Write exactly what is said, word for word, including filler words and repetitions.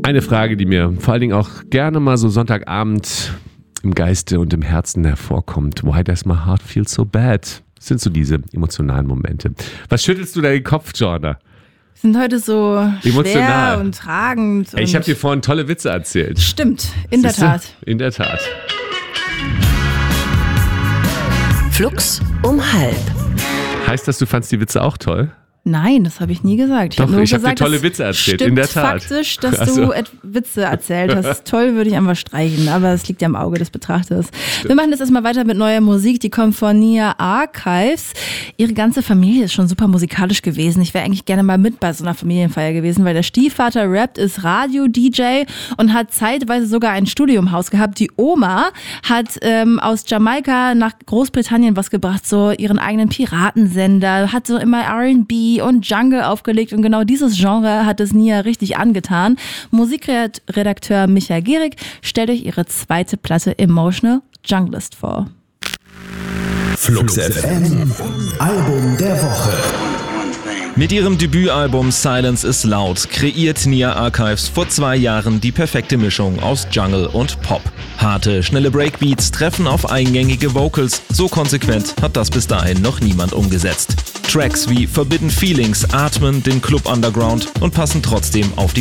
Eine Frage, die mir vor allen Dingen auch gerne mal so Sonntagabend im Geiste und im Herzen hervorkommt. Why does my heart feel so bad? Das sind so diese emotionalen Momente. Was schüttelst du da den Kopf, Jordan? Sind heute so Emotional. schwer und tragend. Ey, ich habe dir vorhin tolle Witze erzählt. Stimmt, in der Tat. In der Tat. Flux um halb. Heißt das, du fandst die Witze auch toll? Nein, das habe ich nie gesagt. Ich Doch, habe nur ich habe dir gesagt, tolle das Witze erzählt, stimmt in der Tat. faktisch, dass Also. du et- Witze erzählt hast. Toll würde ich einfach streichen, aber es liegt ja im Auge des Betrachters. Stimmt. Wir machen das erstmal weiter mit neuer Musik, die kommt von Nia Archives. Ihre ganze Familie ist schon super musikalisch gewesen. Ich wäre eigentlich gerne mal mit bei so einer Familienfeier gewesen, weil der Stiefvater rappt, ist Radio-D J und hat zeitweise sogar ein Studio im Haus gehabt. Die Oma hat ähm, aus Jamaika nach Großbritannien was gebracht, so ihren eigenen Piratensender, hat so immer R and B und Jungle aufgelegt und genau dieses Genre hat es Nia richtig angetan. Musikredakteur Michael Gehrig stellt euch ihre zweite Platte Emotional Junglist vor. Flux F M, Album der Woche. Mit ihrem Debütalbum Silence is Loud kreiert Nia Archives vor zwei Jahren die perfekte Mischung aus Jungle und Pop. Harte, schnelle Breakbeats treffen auf eingängige Vocals. So konsequent hat das bis dahin noch niemand umgesetzt. Tracks wie Forbidden Feelings atmen den Club Underground und passen trotzdem auf die